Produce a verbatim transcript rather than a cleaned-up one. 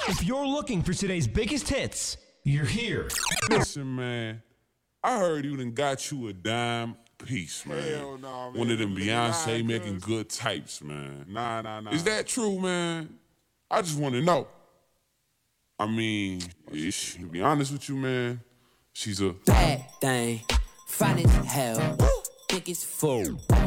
If you're looking for today's biggest hits, you're here. Listen, man, I heard you done got you a dime piece, man. Hell nah, man. One of them Nigga Beyonce lying, making cuz. good types, man. Nah, nah, nah. Is that true, man? I just want to know. I mean, ish, to be honest with you, man, she's a Bad thing, fine as hell, thick as full.